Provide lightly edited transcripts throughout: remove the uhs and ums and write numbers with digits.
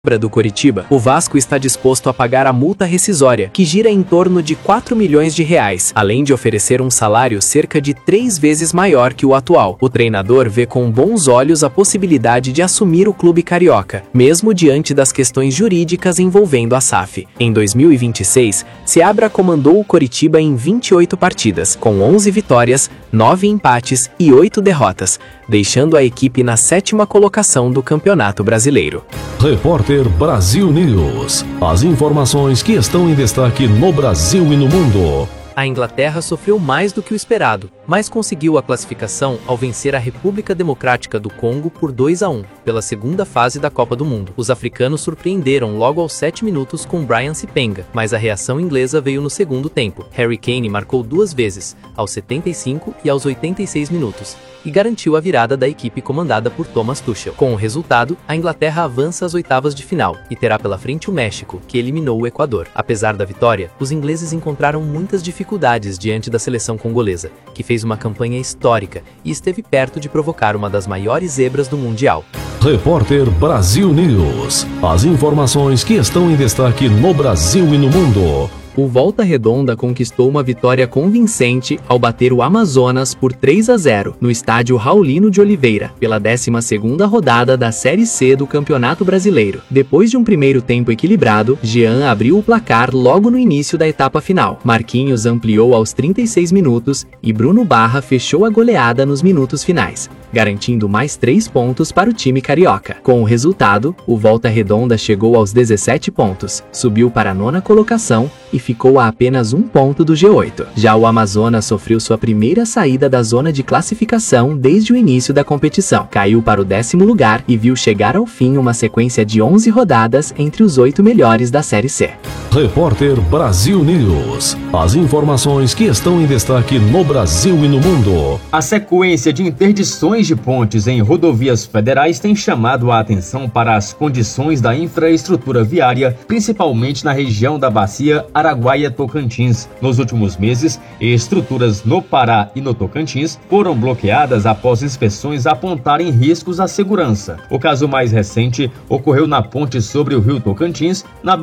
do Coritiba, o Vasco está disposto a pagar a multa rescisória, que gira em torno de 4 milhões de reais, além de oferecer um salário cerca de 3 vezes maior que o atual. O treinador vê com bons olhos a possibilidade de assumir o clube carioca, mesmo diante das questões jurídicas envolvendo a SAF. Em 2026, Seabra comandou o Coritiba em 28 partidas, com 11 vitórias, 9 empates e 8 derrotas, deixando a equipe na 7ª colocação do Campeonato Brasileiro. Repórter Brasil News. As informações que estão em destaque no Brasil e no mundo. A Inglaterra sofreu mais do que o esperado, mas conseguiu a classificação ao vencer a República Democrática do Congo por 2-1, pela segunda fase da Copa do Mundo. Os africanos surpreenderam logo aos 7 minutos com Brian Sipenga, mas a reação inglesa veio no segundo tempo. Harry Kane marcou 2 vezes, aos 75 e aos 86 minutos, e garantiu a virada da equipe comandada por Thomas Tuchel. Com o resultado, a Inglaterra avança às oitavas de final e terá pela frente o México, que eliminou o Equador. Apesar da vitória, os ingleses encontraram muitas dificuldades diante da seleção congolesa, que fez uma campanha histórica e esteve perto de provocar uma das maiores zebras do Mundial. Repórter Brasil News. As informações que estão em destaque no Brasil e no mundo. O Volta Redonda conquistou uma vitória convincente ao bater o Amazonas por 3-0 no estádio Raulino de Oliveira, pela 12ª rodada da Série C do Campeonato Brasileiro. Depois de um primeiro tempo equilibrado, Jean abriu o placar logo no início da etapa final. Marquinhos ampliou aos 36 minutos e Bruno Barra fechou a goleada nos minutos finais, garantindo mais 3 pontos para o time carioca. Com o resultado, o Volta Redonda chegou aos 17 pontos, subiu para a 9ª colocação e ficou a apenas 1 ponto do G8. Já o Amazonas sofreu sua primeira saída da zona de classificação desde o início da competição. Caiu para o 10º lugar e viu chegar ao fim uma sequência de 11 rodadas entre os 8 melhores da Série C. Repórter Brasil News. As informações que estão em destaque no Brasil e no mundo. A sequência de interdições de pontes em rodovias federais tem chamado a atenção para as condições da infraestrutura viária, principalmente na região da Bacia Araguaia-Tocantins. Nos últimos meses, estruturas no Pará e no Tocantins foram bloqueadas após inspeções apontarem riscos à segurança. O caso mais recente ocorreu na ponte sobre o rio Tocantins, na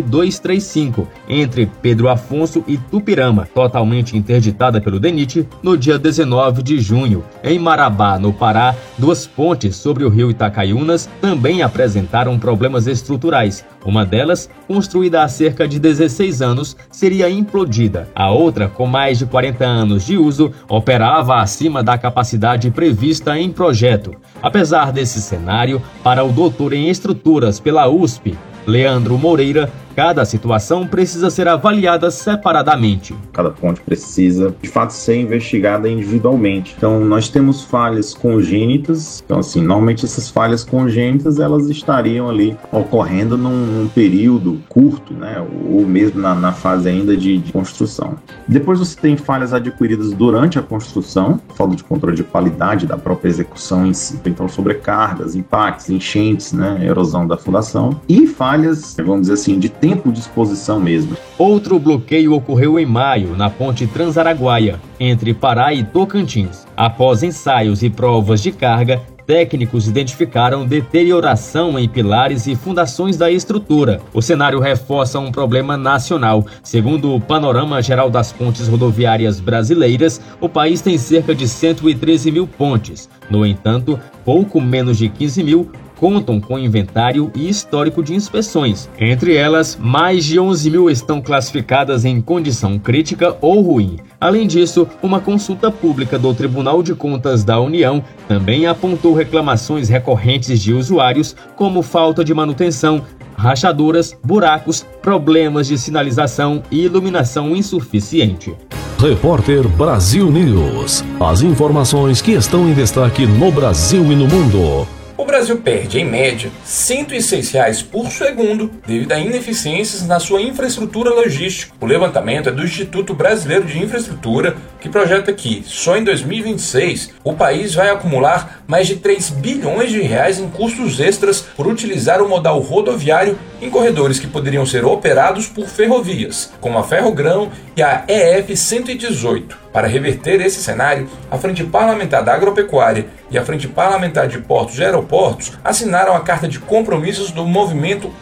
BR-235, entre Pedro Afonso e Tupirama, totalmente interditada pelo DENIT no dia 19 de junho. Em Marabá, no Pará, 2 pontes sobre o rio Itacaiunas também apresentaram problemas estruturais. Uma delas, construída há cerca de 16 anos, seria implodida. A outra, com mais de 40 anos de uso, operava acima da capacidade prevista em projeto. Apesar desse cenário, para o doutor em estruturas pela USP, Leandro Moreira, cada situação precisa ser avaliada separadamente. Cada ponte precisa, de fato, ser investigada individualmente. Então, nós temos falhas congênitas. Então, assim, normalmente essas falhas congênitas, elas estariam ali ocorrendo num período curto, né? Ou mesmo na fase ainda de construção. Depois você tem falhas adquiridas durante a construção, falta de controle de qualidade da própria execução em si. Então, sobrecargas, impactos, enchentes, né? Erosão da fundação. E falhas, vamos dizer assim, de tempo de exposição mesmo. Outro bloqueio ocorreu em maio, na ponte Transaraguaia, entre Pará e Tocantins. Após ensaios e provas de carga, técnicos identificaram deterioração em pilares e fundações da estrutura. O cenário reforça um problema nacional. Segundo o Panorama Geral das Pontes Rodoviárias Brasileiras, o país tem cerca de 113 mil pontes. No entanto, pouco menos de 15 mil contam com inventário e histórico de inspeções. Entre elas, mais de 11 mil estão classificadas em condição crítica ou ruim. Além disso, uma consulta pública do Tribunal de Contas da União também apontou reclamações recorrentes de usuários, como falta de manutenção, rachaduras, buracos, problemas de sinalização e iluminação insuficiente. Repórter Brasil News. As informações que estão em destaque no Brasil e no mundo. O Brasil perde, em média, R$ 106 por segundo devido a ineficiências na sua infraestrutura logística. O levantamento é do Instituto Brasileiro de Infraestrutura, que projeta que, só em 2026, o país vai acumular mais de 3 bilhões de reais em custos extras por utilizar o modal rodoviário em corredores que poderiam ser operados por ferrovias, como a Ferrogrão e a EF-118. Para reverter esse cenário, a Frente Parlamentar da Agropecuária e a Frente Parlamentar de Portos e Aeroportos mortos assinaram a carta de compromissos do movimento